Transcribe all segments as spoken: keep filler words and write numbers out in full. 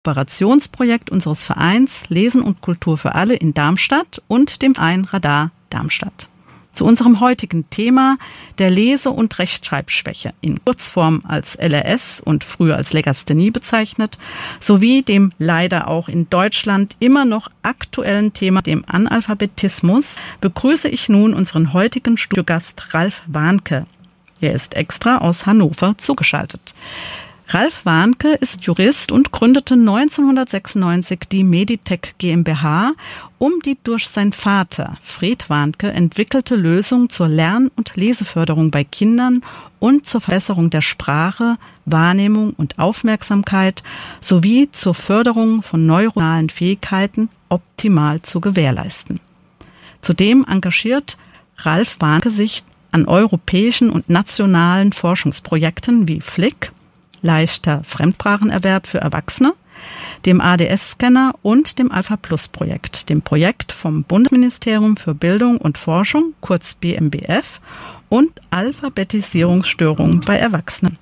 Kooperationsprojekt unseres Vereins Lesen und Kultur für alle in Darmstadt und dem Verein Radar Darmstadt. Zu unserem heutigen Thema der Lese- und Rechtschreibschwäche, in Kurzform als L R S und früher als Legasthenie bezeichnet, sowie dem leider auch in Deutschland immer noch aktuellen Thema, dem Analphabetismus, begrüße ich nun unseren heutigen Studiogast Ralf Warnke. Er ist extra aus Hannover zugeschaltet. Ralf Warnke ist Jurist und gründete neunzehnhundertsechsundneunzig die Meditech GmbH, um die durch seinen Vater Fred Warnke entwickelte Lösung zur Lern- und Leseförderung bei Kindern und zur Verbesserung der Sprache, Wahrnehmung und Aufmerksamkeit sowie zur Förderung von neuronalen Fähigkeiten optimal zu gewährleisten. Zudem engagiert Ralf Warnke sich an europäischen und nationalen Forschungsprojekten wie F L I C, leichter Fremdsprachenerwerb für Erwachsene, dem A D S-Scanner und dem Alpha-Plus-Projekt, dem Projekt vom Bundesministerium für Bildung und Forschung, kurz B M B F, und Alphabetisierungsstörungen bei Erwachsenen.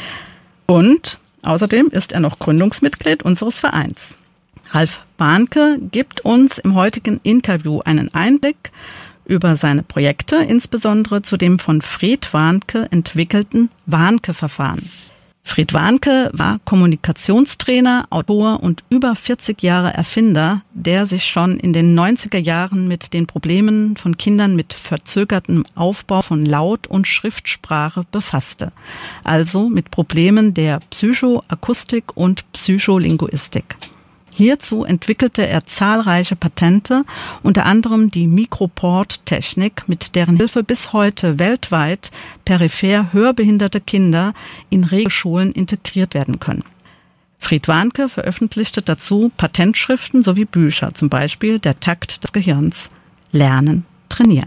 Und außerdem ist er noch Gründungsmitglied unseres Vereins. Ralf Warnke gibt uns im heutigen Interview einen Einblick über seine Projekte, insbesondere zu dem von Fred Warnke entwickelten Warnke-Verfahren. Fred Warnke war Kommunikationstrainer, Autor und über vierzig Jahre Erfinder, der sich schon in den neunziger Jahren mit den Problemen von Kindern mit verzögertem Aufbau von Laut- und Schriftsprache befasste. Also mit Problemen der Psychoakustik und Psycholinguistik. Hierzu entwickelte er zahlreiche Patente, unter anderem die Microport-Technik, mit deren Hilfe bis heute weltweit peripher hörbehinderte Kinder in Regelschulen integriert werden können. Fred Warnke veröffentlichte dazu Patentschriften sowie Bücher, zum Beispiel Der Takt des Gehirns, Lernen, Trainieren.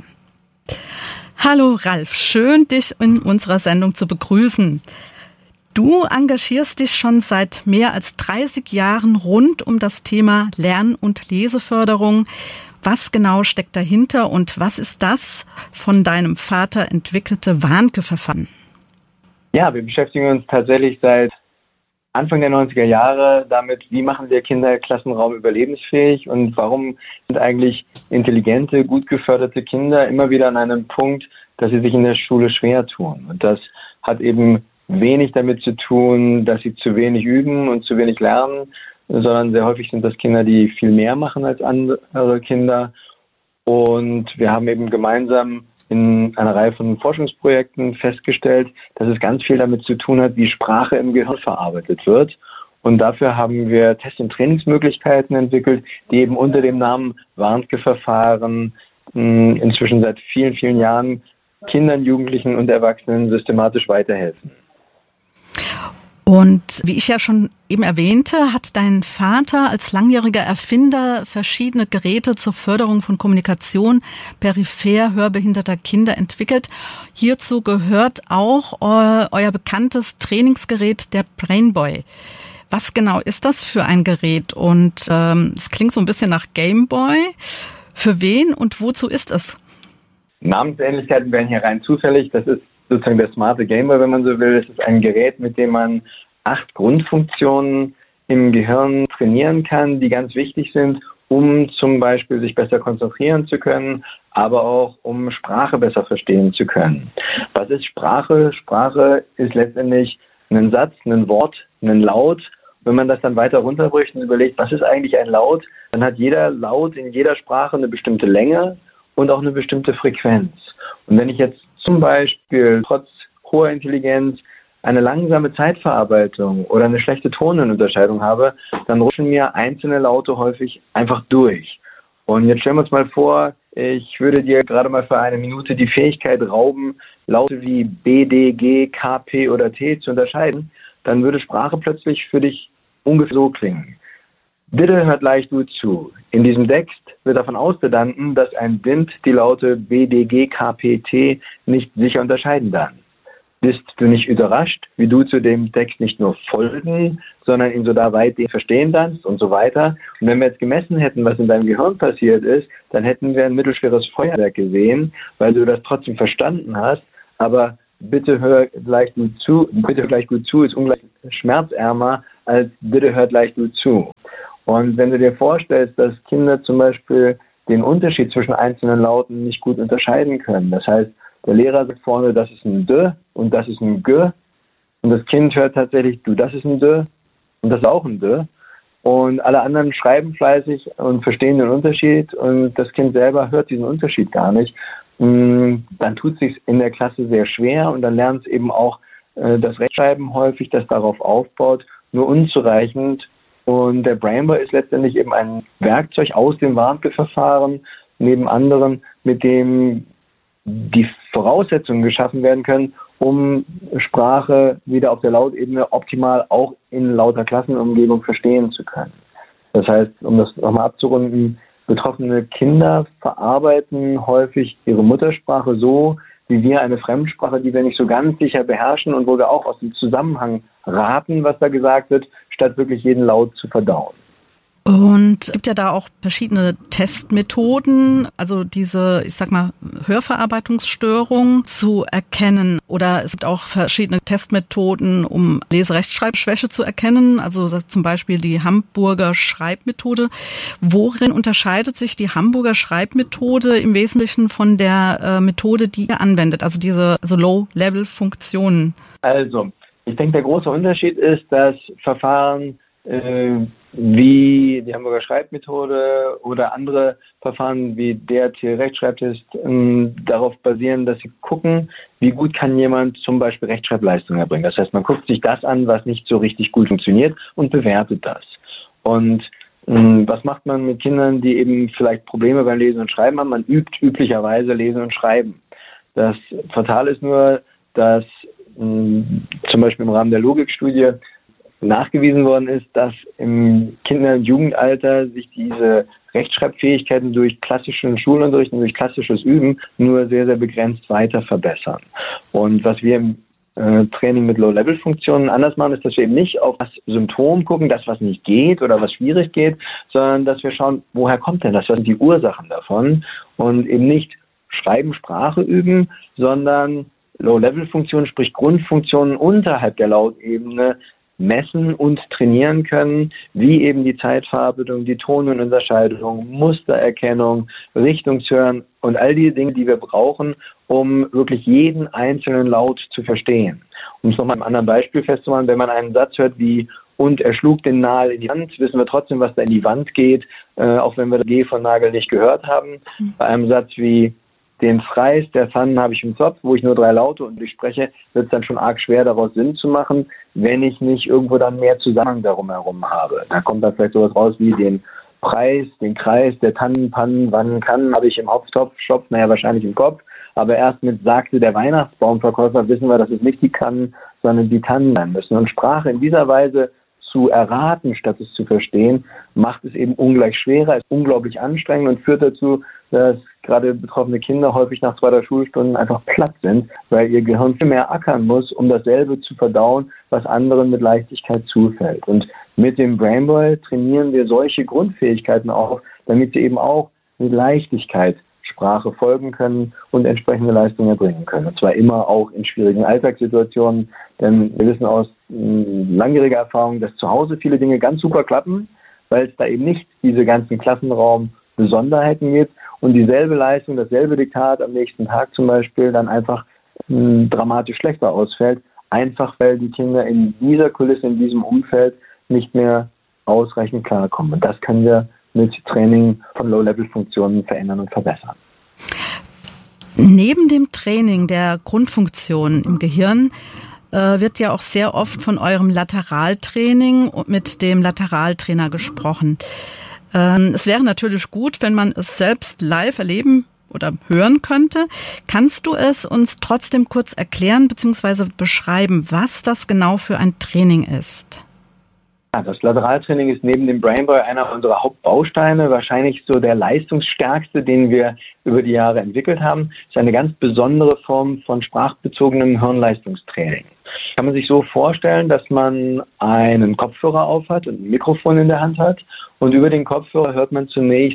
Hallo Ralf, schön dich in unserer Sendung zu begrüßen. Du engagierst dich schon seit mehr als dreißig Jahren rund um das Thema Lern- und Leseförderung. Was genau steckt dahinter und was ist das von deinem Vater entwickelte Warnke-Verfahren? Ja, wir beschäftigen uns tatsächlich seit Anfang der neunziger Jahre damit, wie machen wir Kinder Klassenraum überlebensfähig und warum sind eigentlich intelligente, gut geförderte Kinder immer wieder an einem Punkt, dass sie sich in der Schule schwer tun. Und das hat eben wenig damit zu tun, dass sie zu wenig üben und zu wenig lernen, sondern sehr häufig sind das Kinder, die viel mehr machen als andere Kinder. Und wir haben eben gemeinsam in einer Reihe von Forschungsprojekten festgestellt, dass es ganz viel damit zu tun hat, wie Sprache im Gehirn verarbeitet wird. Und dafür haben wir Test- und Trainingsmöglichkeiten entwickelt, die eben unter dem Namen Warnke-Verfahren inzwischen seit vielen, vielen Jahren Kindern, Jugendlichen und Erwachsenen systematisch weiterhelfen. Und wie ich ja schon eben erwähnte, hat dein Vater als langjähriger Erfinder verschiedene Geräte zur Förderung von Kommunikation peripher hörbehinderter Kinder entwickelt. Hierzu gehört auch eu- euer bekanntes Trainingsgerät, der Brainboy. Was genau ist das für ein Gerät? Und ähm, es klingt so ein bisschen nach Gameboy. Für wen und wozu ist es? Namensähnlichkeiten wären hier rein zufällig. Das ist sozusagen der smarte Gameboy, wenn man so will. Es ist ein Gerät, mit dem man acht Grundfunktionen im Gehirn trainieren kann, die ganz wichtig sind, um zum Beispiel sich besser konzentrieren zu können, aber auch um Sprache besser verstehen zu können. Was ist Sprache? Sprache ist letztendlich ein Satz, ein Wort, ein Laut. Wenn man das dann weiter runterbricht und überlegt, was ist eigentlich ein Laut, dann hat jeder Laut in jeder Sprache eine bestimmte Länge und auch eine bestimmte Frequenz. Und wenn ich jetzt zum Beispiel trotz hoher Intelligenz eine langsame Zeitverarbeitung oder eine schlechte Tonunterscheidung habe, dann rutschen mir einzelne Laute häufig einfach durch. Und jetzt stellen wir uns mal vor, ich würde dir gerade mal für eine Minute die Fähigkeit rauben, Laute wie B, D, G, K, P oder T zu unterscheiden, dann würde Sprache plötzlich für dich ungefähr so klingen. Bitte hört leicht gut zu. In diesem Text wird davon ausgegangen, dass ein Blind die Laute B, D, G, K, P, T nicht sicher unterscheiden kann. Bist du nicht überrascht, wie du zu dem Text nicht nur folgen, sondern ihn sogar weitgehend verstehen kannst und so weiter? Und wenn wir jetzt gemessen hätten, was in deinem Gehirn passiert ist, dann hätten wir ein mittelschweres Feuerwerk gesehen, weil du das trotzdem verstanden hast. Aber bitte hör gleich gut zu, bitte hör gleich gut zu, ist ungleich schmerzärmer als bitte hört gleich du zu. Und wenn du dir vorstellst, dass Kinder zum Beispiel den Unterschied zwischen einzelnen Lauten nicht gut unterscheiden können, das heißt, der Lehrer sagt vorne, das ist ein D und das ist ein G, und das Kind hört tatsächlich, du, das ist ein D und das ist auch ein D, und alle anderen schreiben fleißig und verstehen den Unterschied und das Kind selber hört diesen Unterschied gar nicht, dann tut es sich in der Klasse sehr schwer und dann lernt es eben auch äh, das Rechtschreiben häufig, das darauf aufbaut, nur unzureichend. Und der Brainboy ist letztendlich eben ein Werkzeug aus dem Warnke-Verfahren, neben anderen, mit dem die Voraussetzungen geschaffen werden können, um Sprache wieder auf der Lautebene optimal auch in lauter Klassenumgebung verstehen zu können. Das heißt, um das nochmal abzurunden, betroffene Kinder verarbeiten häufig ihre Muttersprache so, wie wir eine Fremdsprache, die wir nicht so ganz sicher beherrschen und wo wir auch aus dem Zusammenhang raten, was da gesagt wird, statt wirklich jeden Laut zu verdauen. Und es gibt ja da auch verschiedene Testmethoden, also diese, ich sag mal, Hörverarbeitungsstörung zu erkennen. Oder es gibt auch verschiedene Testmethoden, um Leserechtschreibschwäche zu erkennen, also zum Beispiel die Hamburger Schreibmethode. Worin unterscheidet sich die Hamburger Schreibmethode im Wesentlichen von der äh, Methode, die ihr anwendet, also diese also Low-Level-Funktionen? Also, ich denke, der große Unterschied ist, dass Verfahren äh, wie die Hamburger Schreibmethode oder andere Verfahren wie D R T-Rechtschreibtest äh, darauf basieren, dass sie gucken, wie gut kann jemand zum Beispiel Rechtschreibleistung erbringen. Das heißt, man guckt sich das an, was nicht so richtig gut funktioniert und bewertet das. Und äh, was macht man mit Kindern, die eben vielleicht Probleme beim Lesen und Schreiben haben? Man übt üblicherweise Lesen und Schreiben. Das Fatale ist nur, dass äh, zum Beispiel im Rahmen der Logikstudie nachgewiesen worden ist, dass im Kinder- und Jugendalter sich diese Rechtschreibfähigkeiten durch klassischen Schulunterricht und durch klassisches Üben nur sehr, sehr begrenzt weiter verbessern. Und was wir im äh, Training mit Low-Level-Funktionen anders machen, ist, dass wir eben nicht auf das Symptom gucken, das, was nicht geht oder was schwierig geht, sondern dass wir schauen, woher kommt denn das? Was sind die Ursachen davon? Und eben nicht Schreiben, Sprache üben, sondern Low-Level-Funktionen, sprich Grundfunktionen unterhalb der Lautebene, messen und trainieren können, wie eben die Zeitverarbeitung, die Ton- und Unterscheidung, Mustererkennung, Richtungshören und all die Dinge, die wir brauchen, um wirklich jeden einzelnen Laut zu verstehen. Um es nochmal an einem anderen Beispiel festzumachen, wenn man einen Satz hört wie und er schlug den Nagel in die Wand, wissen wir trotzdem, was da in die Wand geht, äh, auch wenn wir das G von Nagel nicht gehört haben. Bei einem Satz wie den Freis, der Pfannen habe ich im Zopf, wo ich nur drei Laute und durchspreche, wird es dann schon arg schwer, daraus Sinn zu machen, wenn ich nicht irgendwo dann mehr Zusammenhang darum herum habe. Da kommt dann vielleicht sowas raus wie den Preis, den Kreis, der Tannen, Pannen, Wannen, kann, habe ich im Hopftopf, Schopf, naja, wahrscheinlich im Kopf. Aber erst mit sagte der Weihnachtsbaumverkäufer wissen wir, dass es nicht die Kannen, sondern die Tannen sein müssen. Und Sprache in dieser Weise zu erraten, statt es zu verstehen, macht es eben ungleich schwerer, ist unglaublich anstrengend und führt dazu, dass gerade betroffene Kinder häufig nach zwei, drei Schulstunden einfach platt sind, weil ihr Gehirn viel mehr ackern muss, um dasselbe zu verdauen, was anderen mit Leichtigkeit zufällt. Und mit dem Brainboy trainieren wir solche Grundfähigkeiten auf, damit sie eben auch mit Leichtigkeit Sprache folgen können und entsprechende Leistungen erbringen können. Und zwar immer auch in schwierigen Alltagssituationen, denn wir wissen aus langjähriger Erfahrung, dass zu Hause viele Dinge ganz super klappen, weil es da eben nicht diese ganzen Klassenraum-Besonderheiten gibt und dieselbe Leistung, dasselbe Diktat am nächsten Tag zum Beispiel dann einfach mh, dramatisch schlechter ausfällt, einfach weil die Kinder in dieser Kulisse, in diesem Umfeld nicht mehr ausreichend klarkommen. Und das können wir mit Training von Low-Level-Funktionen verändern und verbessern. Neben dem Training der Grundfunktionen im Gehirn äh, wird ja auch sehr oft von eurem Lateraltraining und mit dem Lateraltrainer gesprochen. Ähm, es wäre natürlich gut, wenn man es selbst live erleben oder hören könnte. Kannst du es uns trotzdem kurz erklären bzw. beschreiben, was das genau für ein Training ist? Ja, das Lateraltraining ist neben dem Brainboy einer unserer Hauptbausteine, wahrscheinlich so der leistungsstärkste, den wir über die Jahre entwickelt haben. Es ist eine ganz besondere Form von sprachbezogenem Hirnleistungstraining. Kann man sich so vorstellen, dass man einen Kopfhörer aufhat und ein Mikrofon in der Hand hat und über den Kopfhörer hört man zunächst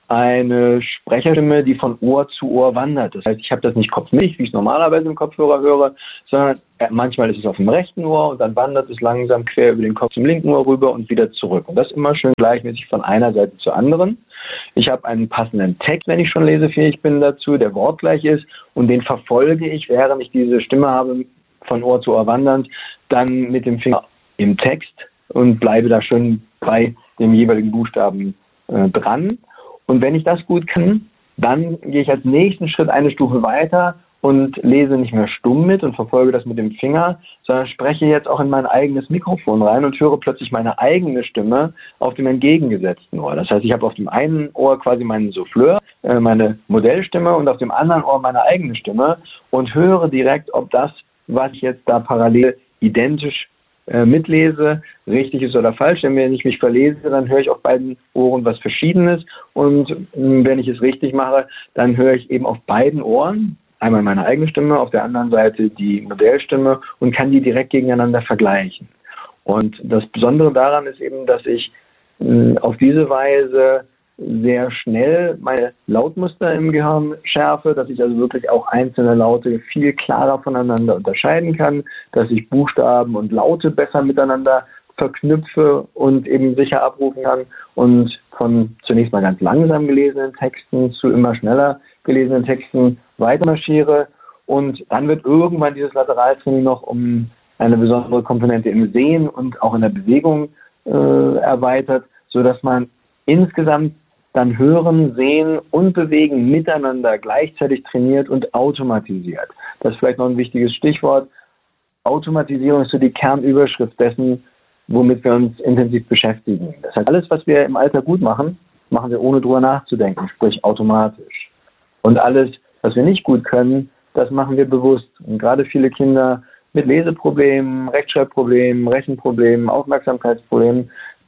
eine Sprecherstimme, die von Ohr zu Ohr wandert. Das heißt, ich habe das nicht kopfmäßig, wie ich es normalerweise im Kopfhörer höre, sondern manchmal ist es auf dem rechten Ohr und dann wandert es langsam quer über den Kopf zum linken Ohr rüber und wieder zurück. Und das immer schön gleichmäßig von einer Seite zur anderen. Ich habe einen passenden Text, wenn ich schon lesefähig bin dazu, der wortgleich ist, und den verfolge ich, während ich diese Stimme habe, von Ohr zu Ohr wandernd, dann mit dem Finger im Text und bleibe da schön bei dem jeweiligen Buchstaben äh, dran. Und wenn ich das gut kann, dann gehe ich als nächsten Schritt eine Stufe weiter und lese nicht mehr stumm mit und verfolge das mit dem Finger, sondern spreche jetzt auch in mein eigenes Mikrofon rein und höre plötzlich meine eigene Stimme auf dem entgegengesetzten Ohr. Das heißt, ich habe auf dem einen Ohr quasi meinen Souffleur, äh, meine Modellstimme, und auf dem anderen Ohr meine eigene Stimme und höre direkt, ob das, was ich jetzt da parallel identisch äh, mitlese, richtig ist oder falsch. Denn wenn ich mich verlese, dann höre ich auf beiden Ohren was Verschiedenes, und äh, wenn ich es richtig mache, dann höre ich eben auf beiden Ohren einmal meine eigene Stimme, auf der anderen Seite die Modellstimme und kann die direkt gegeneinander vergleichen. Und das Besondere daran ist eben, dass ich äh, auf diese Weise sehr schnell meine Lautmuster im Gehirn schärfe, dass ich also wirklich auch einzelne Laute viel klarer voneinander unterscheiden kann, dass ich Buchstaben und Laute besser miteinander verknüpfe und eben sicher abrufen kann und von zunächst mal ganz langsam gelesenen Texten zu immer schneller gelesenen Texten weitermarschiere. Und dann wird irgendwann dieses Lateraltraining noch um eine besondere Komponente im Sehen und auch in der Bewegung äh, erweitert, sodass man insgesamt dann Hören, Sehen und Bewegen miteinander gleichzeitig trainiert und automatisiert. Das ist vielleicht noch ein wichtiges Stichwort. Automatisierung ist so die Kernüberschrift dessen, womit wir uns intensiv beschäftigen. Das heißt, alles, was wir im Alltag gut machen, machen wir ohne drüber nachzudenken, sprich automatisch. Und alles, was wir nicht gut können, das machen wir bewusst. Und gerade viele Kinder mit Leseproblemen, Rechtschreibproblemen, Rechenproblemen, Aufmerksamkeitsproblemen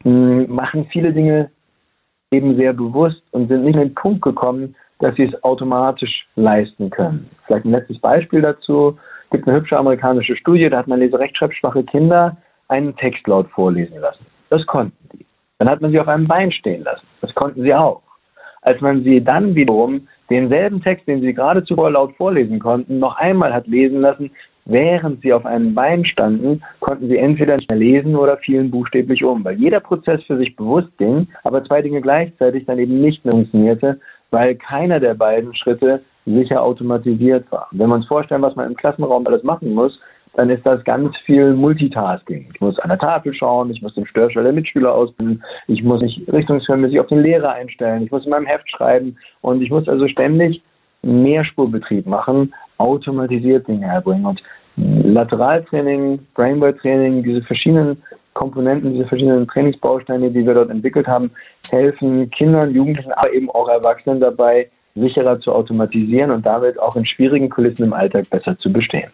machen viele Dinge eben sehr bewusst und sind nicht an den Punkt gekommen, dass sie es automatisch leisten können. Vielleicht ein letztes Beispiel dazu. Es gibt eine hübsche amerikanische Studie, da hat man leserechtschreibschwache Kinder einen Text laut vorlesen lassen. Das konnten die. Dann hat man sie auf einem Bein stehen lassen. Das konnten sie auch. Als man sie dann wiederum denselben Text, den sie gerade zuvor laut vorlesen konnten, noch einmal hat lesen lassen, während sie auf einem Bein standen, konnten sie entweder nicht mehr lesen oder fielen buchstäblich um, weil jeder Prozess für sich bewusst ging, aber zwei Dinge gleichzeitig dann eben nicht mehr funktionierte, weil keiner der beiden Schritte sicher automatisiert war. Wenn wir uns vorstellen, was man im Klassenraum alles machen muss, dann ist das ganz viel Multitasking. Ich muss an der Tafel schauen, ich muss den Störschwell der Mitschüler ausbilden, ich muss mich richtungsförmig auf den Lehrer einstellen, ich muss in meinem Heft schreiben und ich muss also ständig Mehrspurbetrieb machen, automatisiert Dinge herbringen. Und Lateraltraining, Brainwave-Training, diese verschiedenen Komponenten, diese verschiedenen Trainingsbausteine, die wir dort entwickelt haben, helfen Kindern, Jugendlichen, aber eben auch Erwachsenen dabei, sicherer zu automatisieren und damit auch in schwierigen Kulissen im Alltag besser zu bestehen.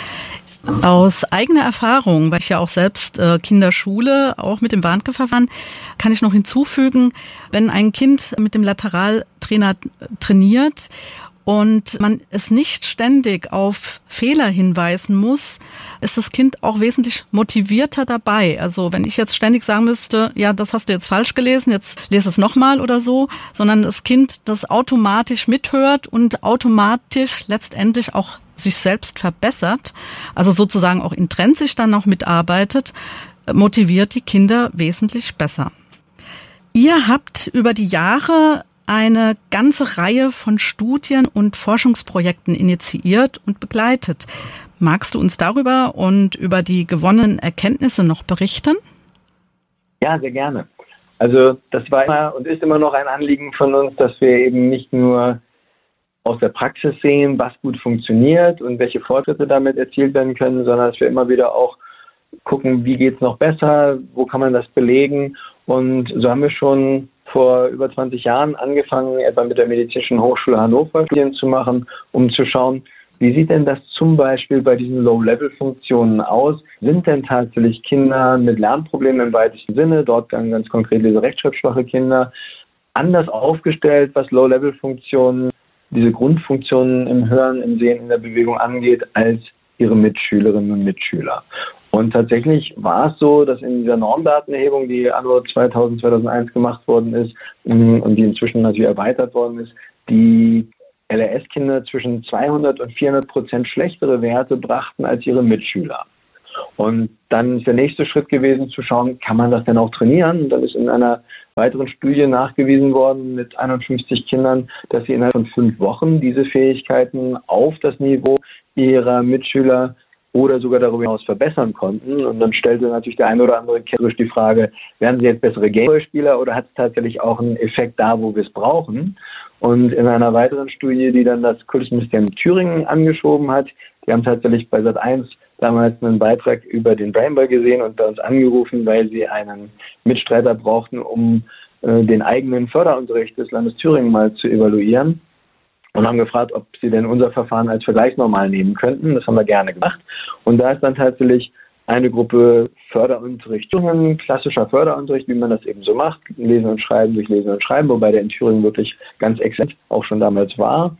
Aus eigener Erfahrung, weil ich ja auch selbst äh, Kinderschule, auch mit dem Warnke-Verfahren, kann ich noch hinzufügen, wenn ein Kind mit dem Lateraltrainer trainiert und man es nicht ständig auf Fehler hinweisen muss, ist das Kind auch wesentlich motivierter dabei. Also wenn ich jetzt ständig sagen müsste, ja, das hast du jetzt falsch gelesen, jetzt lese es nochmal oder so, sondern das Kind das automatisch mithört und automatisch letztendlich auch sich selbst verbessert, also sozusagen auch intrinsisch dann noch mitarbeitet, motiviert die Kinder wesentlich besser. Ihr habt über die Jahre eine ganze Reihe von Studien und Forschungsprojekten initiiert und begleitet. Magst du uns darüber und über die gewonnenen Erkenntnisse noch berichten? Ja, sehr gerne. Also das war immer und ist immer noch ein Anliegen von uns, dass wir eben nicht nur aus der Praxis sehen, was gut funktioniert und welche Fortschritte damit erzielt werden können, sondern dass wir immer wieder auch gucken, wie geht es noch besser, wo kann man das belegen. Und so haben wir schon vor über zwanzig Jahren angefangen, etwa mit der Medizinischen Hochschule Hannover Studien zu machen, um zu schauen, wie sieht denn das zum Beispiel bei diesen Low-Level-Funktionen aus? Sind denn tatsächlich Kinder mit Lernproblemen im weitesten Sinne, dort dann ganz konkret diese rechtschreibschwache Kinder, anders aufgestellt, was Low-Level-Funktionen, diese Grundfunktionen im Hören, im Sehen, in der Bewegung angeht, als ihre Mitschülerinnen und Mitschüler? Und tatsächlich war es so, dass in dieser Normdatenerhebung, die anno zweitausend, zweitausendeins gemacht worden ist und die inzwischen natürlich erweitert worden ist, die L R S-Kinder zwischen zweihundert und vierhundert Prozent schlechtere Werte brachten als ihre Mitschüler. Und dann ist der nächste Schritt gewesen, zu schauen, kann man das denn auch trainieren? Und dann ist in einer weiteren Studie nachgewiesen worden mit einundfünfzig Kindern, dass sie innerhalb von fünf Wochen diese Fähigkeiten auf das Niveau ihrer Mitschüler oder sogar darüber hinaus verbessern konnten. Und dann stellte natürlich der eine oder andere kritisch die Frage, werden sie jetzt bessere Gameboy-Spieler oder hat es tatsächlich auch einen Effekt da, wo wir es brauchen? Und in einer weiteren Studie, die dann das Kultusministerium Thüringen angeschoben hat, die haben tatsächlich bei Sat eins damals einen Beitrag über den Brainball gesehen und bei uns angerufen, weil sie einen Mitstreiter brauchten, um äh, den eigenen Förderunterricht des Landes Thüringen mal zu evaluieren. Und haben gefragt, ob sie denn unser Verfahren als Vergleichsnormal nehmen könnten. Das haben wir gerne gemacht. Und da ist dann tatsächlich eine Gruppe Förderunterricht, klassischer Förderunterricht, wie man das eben so macht, Lesen und Schreiben durch Lesen und Schreiben, wobei der in Thüringen wirklich ganz exzellent auch schon damals war.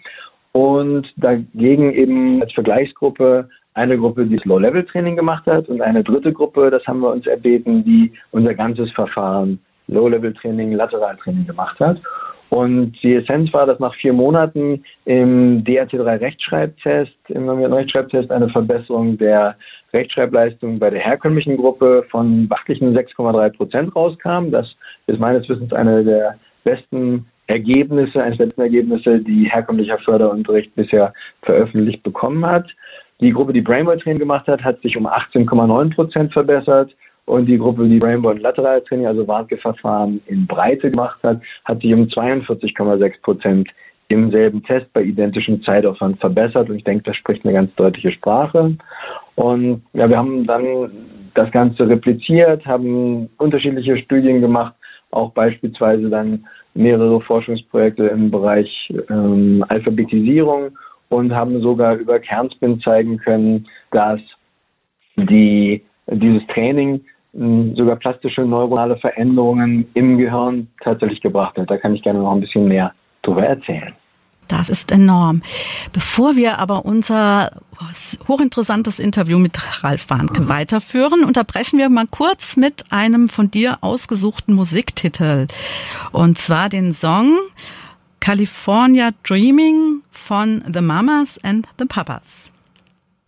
Und dagegen eben als Vergleichsgruppe eine Gruppe, die das Low-Level-Training gemacht hat und eine dritte Gruppe, das haben wir uns erbeten, die unser ganzes Verfahren Low-Level-Training, Lateraltraining gemacht hat. Und die Essenz war, dass nach vier Monaten im D R T drei Rechtschreibtest, im Rechtschreibtest eine Verbesserung der Rechtschreibleistung bei der herkömmlichen Gruppe von beachtlichen sechs Komma drei Prozent rauskam. Das ist meines Wissens eine der besten Ergebnisse, eines der besten Ergebnisse, die herkömmlicher Förderunterricht bisher veröffentlicht bekommen hat. Die Gruppe, die Brainball-Training gemacht hat, hat sich um achtzehn Komma neun Prozent verbessert. Und die Gruppe, die Brainball- und Lateraltraining, also Warnke-Verfahren in Breite gemacht hat, hat sich um zweiundvierzig Komma sechs Prozent im selben Test bei identischem Zeitaufwand verbessert. Und ich denke, das spricht eine ganz deutliche Sprache. Und ja, wir haben dann das Ganze repliziert, haben unterschiedliche Studien gemacht, auch beispielsweise dann mehrere Forschungsprojekte im Bereich ähm, Alphabetisierung und haben sogar über Kernspin zeigen können, dass die, dieses Training sogar plastische neuronale Veränderungen im Gehirn tatsächlich gebracht hat. Da kann ich gerne noch ein bisschen mehr drüber erzählen. Das ist enorm. Bevor wir aber unser hochinteressantes Interview mit Ralf Warnke weiterführen, unterbrechen wir mal kurz mit einem von dir ausgesuchten Musiktitel. Und zwar den Song California Dreaming von The Mamas and the Papas.